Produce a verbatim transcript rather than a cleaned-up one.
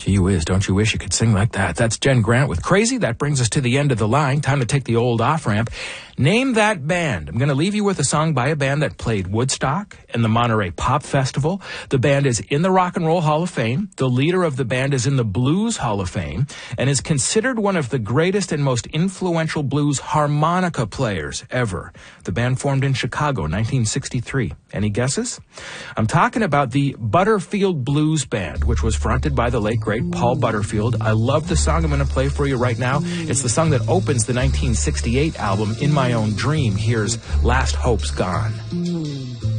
Gee whiz, don't you wish you could sing like that? That's Jen Grant with Crazy. That brings us to the end of the line. Time to take the old off-ramp. Name that band. I'm going to leave you with a song by a band that played Woodstock and the Monterey Pop Festival. The band is in the Rock and Roll Hall of Fame. The leader of the band is in the Blues Hall of Fame and is considered one of the greatest and most influential blues harmonica players ever. The band formed in Chicago, nineteen sixty-three. Any guesses? I'm talking about the Butterfield Blues Band, which was fronted by the late, great Paul Butterfield. I love the song I'm going to play for you right now. It's the song that opens the nineteen sixty-eight album, In My Own Dream. Here's Last Hope's Gone.